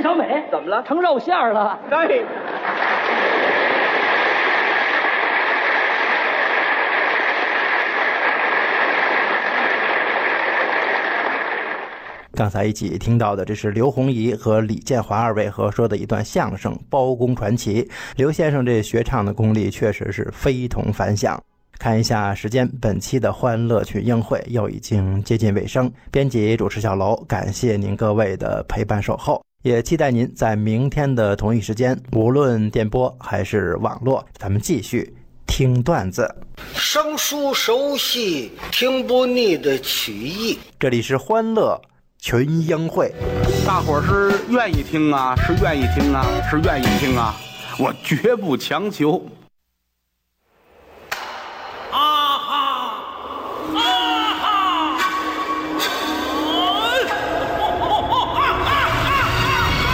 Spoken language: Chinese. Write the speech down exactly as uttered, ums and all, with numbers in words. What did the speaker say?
小美怎么了？ 成肉馅儿了。 对。 刚才一起听到的，这是刘洪怡和李建华二位合说的一段相声《包公传奇》。刘先生这学唱的功力确实是非同凡响。看一下时间，本期的欢乐群英会又已经接近尾声。编辑主持小楼，感谢您各位的陪伴守候，也期待您在明天的同一时间，无论电波还是网络，咱们继续听段子， 生疏熟悉，听不腻的曲艺。 这里是欢乐群英会。 大伙儿是愿意听啊，是愿意听啊，是愿意听啊，我绝不强求。